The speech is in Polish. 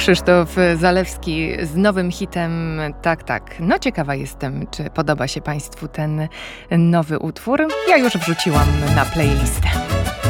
Krzysztof Zalewski z nowym hitem Tak, tak. No ciekawa jestem, czy podoba się Państwu ten nowy utwór. Ja już wrzuciłam na playlistę.